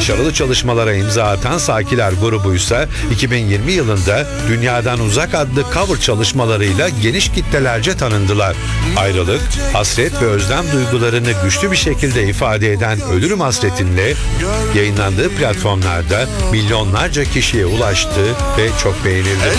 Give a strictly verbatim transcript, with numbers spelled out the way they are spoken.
Başarılı çalışmalara imza atan Sakiler grubuysa iki bin yirmi yılında Dünyadan Uzak adlı cover çalışmalarıyla geniş kitlelerce tanındılar. Ayrılık, hasret ve özlem duygularını güçlü bir şekilde ifade eden Ölürüm Hasretinle yayınlandığı platformlarda milyonlarca kişiye ulaştı ve çok beğenildi.